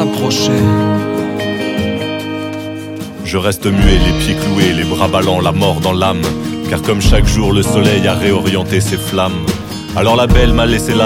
s'approcher. Je reste muet, les pieds cloués, les bras ballants, la mort dans l'âme. Car comme chaque jour le soleil a réorienté ses flammes. Alors la belle m'a laissé là